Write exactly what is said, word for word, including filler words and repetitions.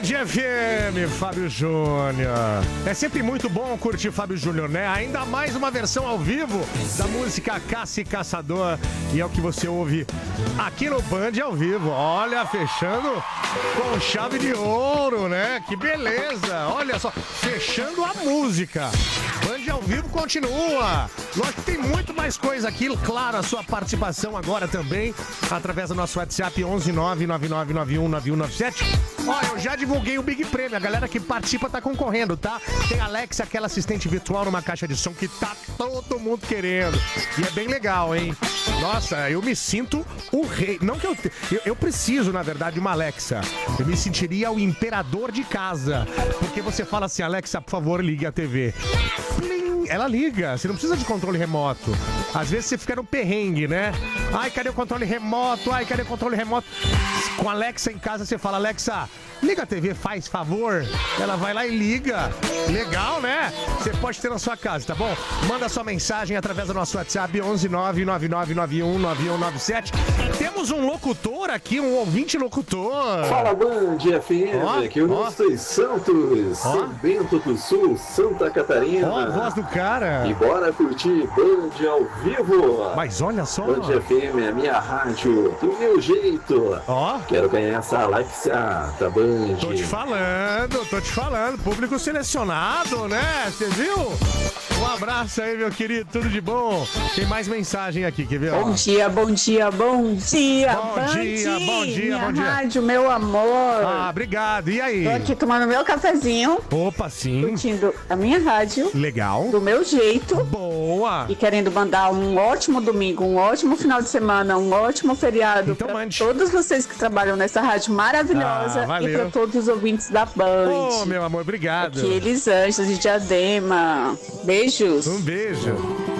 F M, Fábio Júnior. É sempre muito bom curtir Fábio Júnior, né? Ainda mais uma versão ao vivo da música Caça e Caçador. E é o que você ouve aqui no Band ao vivo. Olha, fechando com chave de ouro, né? Que beleza! Olha só, fechando a música. Band ao vivo continua. Lógico que tem muito mais coisa aqui. Claro, a sua participação agora também, através do nosso WhatsApp onze nove nove nove nove um nove um nove sete. Olha, eu já divulguei o Big Prêmio. A galera que participa tá concorrendo, tá? Tem a Alexa, aquela assistente virtual numa caixa de som que tá todo mundo querendo. E é bem legal, hein? Nossa, eu me sinto o rei. Não que eu... Te... eu... Eu preciso, na verdade, de uma Alexa. Eu me sentiria o imperador de casa. Porque você fala assim, Alexa, por favor, ligue a T V. Plim! Ela liga. Você não precisa de controle remoto. Às vezes você fica no perrengue, né? Ai, cadê o controle remoto? Ai, cadê o controle remoto? Com a Alexa em casa, você fala, Alexa, liga a T V, faz favor. Ela vai lá e liga. Legal, né? Você pode ter na sua casa, tá bom? Manda sua mensagem através do nosso WhatsApp onze nove nove nove nove um nove um nove sete. Temos um locutor aqui, um ouvinte locutor. Fala, Band F M, ó, aqui eu ó. estou em Santos, Ó. São Bento do Sul, Santa Catarina. Ó, a voz do cara. E bora curtir Band ao vivo. Mas olha só. Band F M é a minha rádio, do meu jeito. Ó. Quero ganhar essa Alexa da Band. Tô te falando, tô te falando. Público selecionado, né? Você viu? Um abraço aí, meu querido. Tudo de bom? Tem mais mensagem aqui, quer ver? Bom dia, bom dia, bom dia. Bom Band, dia, bom dia, minha bom dia. rádio, meu amor. Ah, obrigado. E aí? Tô aqui tomando meu cafezinho, Opa, sim. curtindo a minha rádio, Legal. do meu jeito. Boa. E querendo mandar um ótimo domingo, um ótimo final de semana, um ótimo feriado Então para mande. todos vocês que trabalham nessa rádio maravilhosa Ah, valeu. e para todos os ouvintes da Band. Ô, meu amor, obrigado. Aqui, Elis Anjos de Diadema. Beijos. Um beijo.